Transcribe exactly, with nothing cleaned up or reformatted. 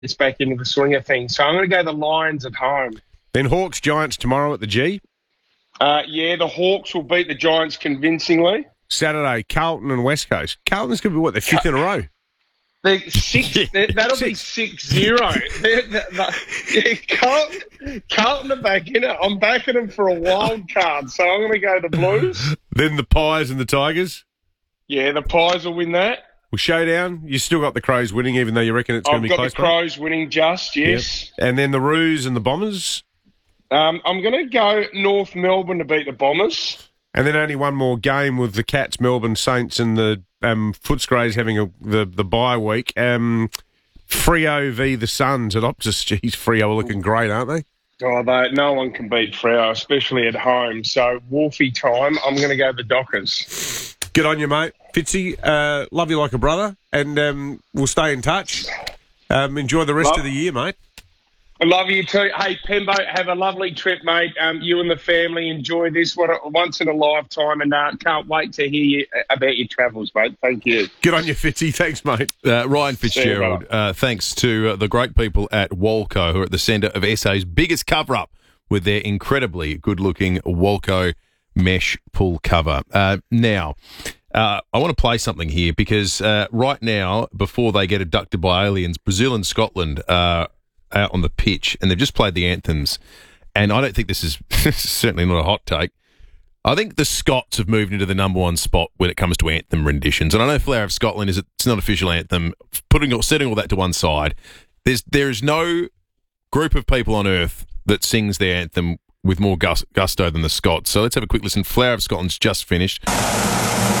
it's back into the swing of things. So I'm going to go the Lions at home. Then Hawks Giants tomorrow at the G. Uh, yeah, the Hawks will beat the Giants convincingly. Saturday, Carlton and West Coast. Carlton's going to be, what, their fifth in a row? They're six, they're, that'll be six zero. They're, they're, they're, yeah, Carlton, Carlton are back in it. I'm backing them for a wild card, so I'm going to go the Blues. Then the Pies and the Tigers. Yeah, the Pies will win that. Well, showdown. You still got the Crows winning, even though you reckon it's going to be close. I've got the Crows mate? winning just, yes. Yep. And then the Roos and the Bombers. Um, I'm going to go North Melbourne to beat the Bombers. And then only one more game with the Cats, Melbourne Saints, and the um, Footscrays having a, the the bye week. Um, Freo v the Suns at Optus. Geez, Freo are looking great, aren't they? Oh, they, no one can beat Freo, especially at home. So, Wolfie time, I'm going to go the Dockers. Good on you, mate. Fitzy, uh, love you like a brother, and um, we'll stay in touch. Um, enjoy the rest love, of the year, mate. I love you too. Hey, Pembo, have a lovely trip, mate. Um, you and the family enjoy this what a, once in a lifetime, and uh, can't wait to hear you, about your travels, mate. Thank you. Good on you, Fitzy. Thanks, mate. Uh, Ryan Fitzgerald, uh, thanks to uh, the great people at Walco, who are at the centre of S A's biggest cover-up with their incredibly good-looking Walco mesh pull cover. Uh, now... Uh, I want to play something here because uh, right now, before they get abducted by aliens, Brazil and Scotland are out on the pitch and they've just played the anthems. And I don't think this is, this is certainly not a hot take. I think the Scots have moved into the number one spot when it comes to anthem renditions. And I know Flower of Scotland is it's not official anthem. Putting setting all that to one side, there's there is no group of people on earth that sings their anthem with more gusto than the Scots. So let's have a quick listen. Flower of Scotland's just finished.